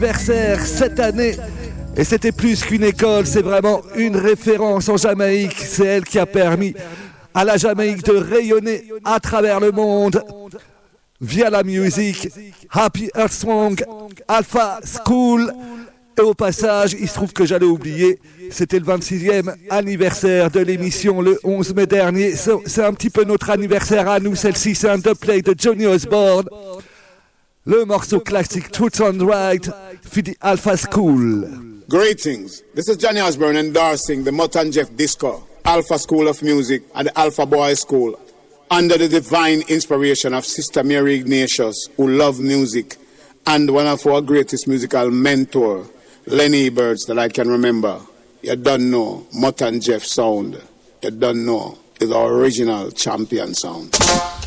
anniversaire cette année. Et c'était plus qu'une école, c'est vraiment une référence en Jamaïque. C'est elle qui a permis à la Jamaïque de rayonner à travers le monde via la musique. Happy Earth Song, Alpha School. Et au passage, il se trouve que j'allais oublier, c'était le 26e anniversaire de l'émission le 11 mai dernier. C'est un petit peu notre anniversaire à nous. Celle-ci, c'est un dubplay de Johnny Osborne. Le morceau classique Truth on Right, fit Alpha School. Greetings. This is Johnny Osborne endorsing the Mutt and Jeff Disco, Alpha School of Music and the Alpha Boy School, under the divine inspiration of Sister Mary Ignatius, who loved music, and one of our greatest musical mentor, Lenny Birds, that I can remember. You don't know Mutt and Jeff sound. You don't know. It's our original champion sound.